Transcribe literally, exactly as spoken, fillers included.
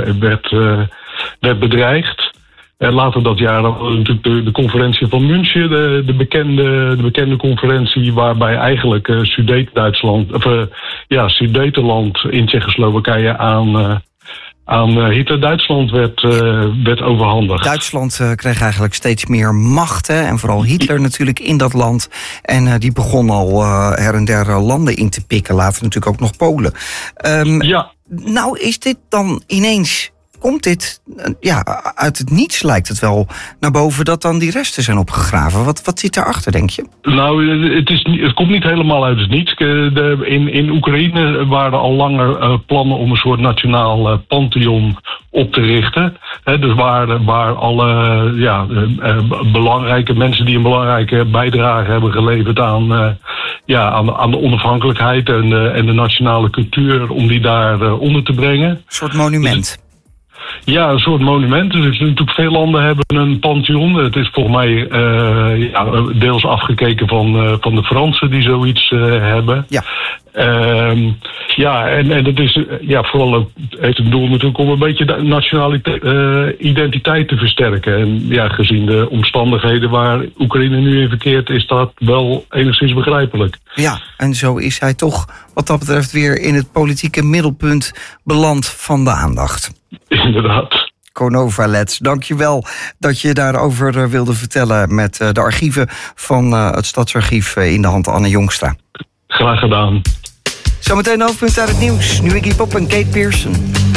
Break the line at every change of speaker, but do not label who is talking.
werd, uh, werd bedreigd. En later dat jaar hadden we natuurlijk de, de conferentie van München, de, de, bekende, de bekende conferentie, waarbij eigenlijk uh, Sudetenduitsland, of uh, ja, Sudetenland in Tsjechoslowakije aan, uh, aan uh, Hitler-Duitsland werd, uh, werd overhandigd.
Duitsland uh, kreeg eigenlijk steeds meer macht, hè? En vooral Hitler natuurlijk in dat land. En uh, die begon al uh, her en der uh, landen in te pikken, later natuurlijk ook nog Polen. Um,
ja.
Nou is dit dan ineens... Komt dit, ja, uit het niets lijkt het wel naar boven dat dan die resten zijn opgegraven. Wat, wat zit daarachter, denk je?
Nou, het, is, het komt niet helemaal uit het niets. De, in, in Oekraïne waren al langer uh, plannen om een soort nationaal uh, pantheon op te richten. He, dus waar, waar alle uh, ja, uh, belangrijke mensen die een belangrijke bijdrage hebben geleverd aan, uh, ja, aan, aan de onafhankelijkheid en, uh, en de nationale cultuur, om die daar uh, onder te brengen. Een
soort monument.
Ja, een soort monument. Dus natuurlijk veel landen hebben een pantheon. Het is volgens mij uh, ja, deels afgekeken van, uh, van de Fransen die zoiets uh, hebben.
Ja.
Uh, ja, en, en dat is uh, ja, vooral heeft het doel natuurlijk om een beetje de nationale uh, identiteit te versterken. En ja, gezien de omstandigheden waar Oekraïne nu in verkeert, is dat wel enigszins begrijpelijk.
Ja, en zo is hij toch wat dat betreft weer in het politieke middelpunt beland van de aandacht.
Inderdaad.
Corno Valets, dank je wel dat je daarover wilde vertellen met de archieven van het Stadsarchief in de hand Anne Jongstra.
Graag gedaan.
Zometeen hoofdpunt uit het nieuws. Nu Iggy Pop en Kate Pearson.